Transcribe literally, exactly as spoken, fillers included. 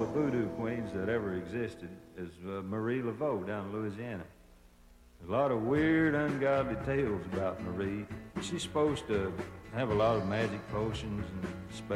the voodoo queens that ever existed is uh, Marie Laveau down in Louisiana. There's a lot of weird, ungodly tales about Marie. She's supposed to have a lot of magic potions and